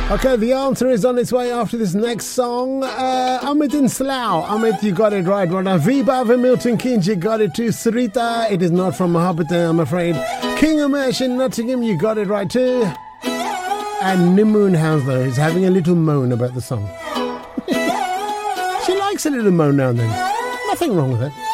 Okay, the answer is on its way after this next song. Amit in Slough. Amit, you got it right now. Viba from Milton Keynes, you got it too. Sarita, it is not from Mahabata, I'm afraid. King Umesh in Nottingham, you got it right too. And Nimoon Houser is having a little moan about the song. She likes a little moan now and then. Nothing wrong with it.